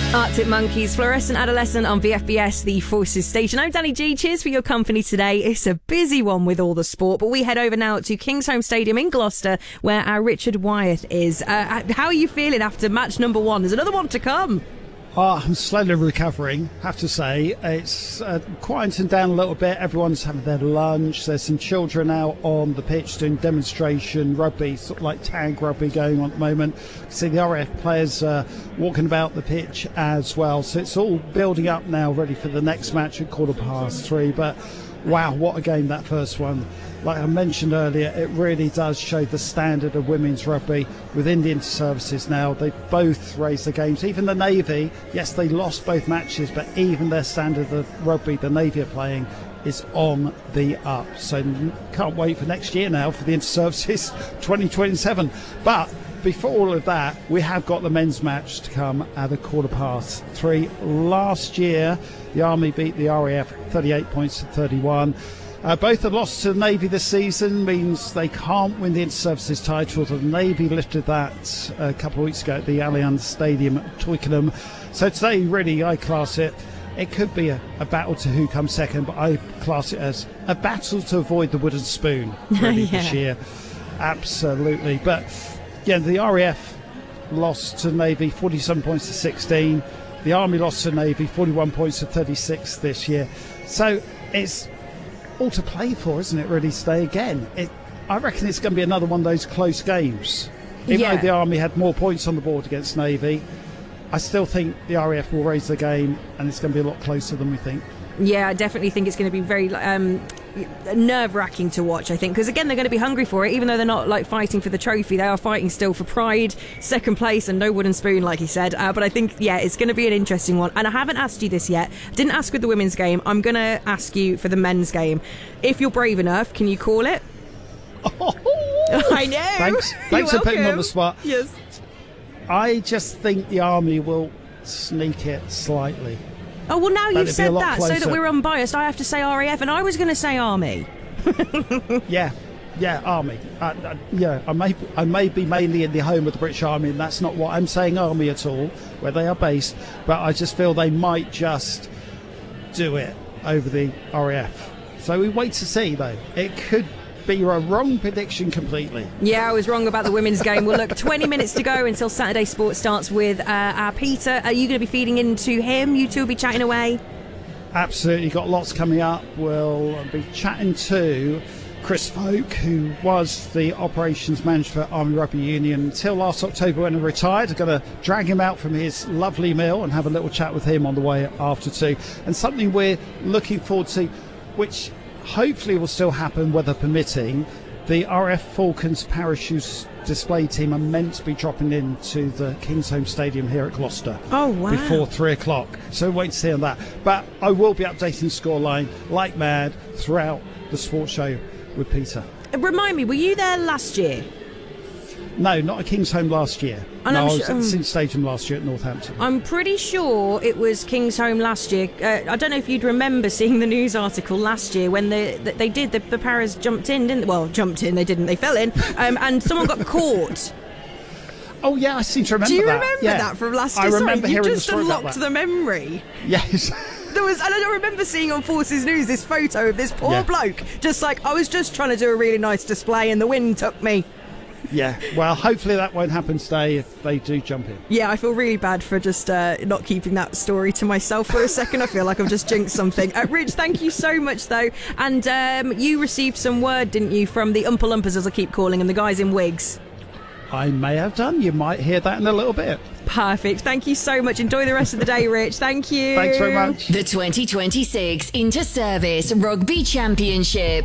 Arctic Monkeys, Fluorescent Adolescent on VFBS, the Forces station. I'm Danny G. Cheers for your company today. It's a busy one with all the sport, but we head over now to Kingsholm Stadium in Gloucester, where our Richard Wyeth is. How are you feeling after match number one? There's another one to come. I'm slowly recovering, have to say. It's quieting down a little bit. Everyone's having their lunch. There's some children out on the pitch doing demonstration rugby, sort of like tag rugby going on at the moment. See the RAF players walking about the pitch as well. So it's all building up now, ready for the next match at 3:15. But wow, what a game that first one. Like I mentioned earlier, it really does show the standard of women's rugby with Indian Services now. They both raised the games. Even the Navy, yes, they lost both matches, but even their standard of rugby the Navy are playing is on the up. So can't wait for next year now for the Inter-Services 2027. But before all of that, we have got the men's match to come at 3:15. Last year, the Army beat the RAF 38 points to 31. Both have lost to the Navy this season, means they can't win the Inter-Services title. The Navy lifted that a couple of weeks ago at the Allianz Stadium at Twickenham. So today, really, I class it. It could be a battle to who comes second, but I class it as a battle to avoid the wooden spoon, really, this year. Absolutely. But, yeah, the RAF lost to the Navy 47 points to 16. The Army lost to the Navy 41 points to 36 this year. So it's all to play for, isn't it, really, today again? I reckon it's going to be another one of those close games. Even though the Army had more points on the board against Navy, I still think the RAF will raise the game and it's going to be a lot closer than we think. Yeah, I definitely think it's going to be very nerve-wracking to watch, I think, because again, they're going to be hungry for it. Even though they're not like fighting for the trophy, they are fighting still for pride, second place, and no wooden spoon, like he said. But I think, yeah, it's going to be an interesting one. And I haven't asked you this yet. I didn't ask with the women's game. I'm going to ask you for the men's game. If you're brave enough, can you call it? I know. Thanks for putting me on the spot. Yes. I just think the Army will sneak it slightly. Oh, well, now you've said that, closer. so that we're unbiased, I have to say RAF, and I was going to say Army. Yeah, Army. I may be mainly in the home of the British Army, and that's not what I'm saying Army at all, where they are based, but I just feel they might just do it over the RAF. So we wait to see, though. It could be a wrong prediction completely. Yeah, I was wrong about the women's game. Well, look, 20 minutes to go until Saturday Sport starts with our Peter. Are you going to be feeding into him? You two will be chatting away? Absolutely, got lots coming up. We'll be chatting to Chris Folk, who was the operations manager for Army Rugby Union until last October when he retired. I'm going to drag him out from his lovely meal and have a little chat with him on the way after 2. And something we're looking forward to, which hopefully will still happen, weather permitting. The RF Falcons parachute display team are meant to be dropping into the Kingsholm Stadium here at Gloucester. Oh, wow. Before 3:00. So wait to see on that. But I will be updating the scoreline like mad throughout the sports show with Peter. Remind me, were you there last year? No, not at Kingsholm last year. And I was at the St Stadium last year at Northampton. I'm pretty sure it was Kingsholm last year. I don't know if you'd remember seeing the news article last year when the Paras jumped in, didn't they? Well, jumped in, they didn't, they fell in, and someone got caught. Oh, yeah, I seem to remember that. Do you remember that from last year? I remember hearing the story about that. You just unlocked the memory. Yes. And I don't remember seeing on Forces News this photo of this poor bloke. Just like, I was just trying to do a really nice display and the wind took me. Yeah, well, hopefully that won't happen today if they do jump in. Yeah, I feel really bad for just not keeping that story to myself for a second. I feel like I've just jinxed something. Rich, thank you so much, though. And you received some word, didn't you, from the Oompa Loompas, as I keep calling them, the guys in wigs? I may have done. You might hear that in a little bit. Perfect. Thank you so much. Enjoy the rest of the day, Rich. Thank you. Thanks very much. The 2026 Inter-Service Rugby Championship.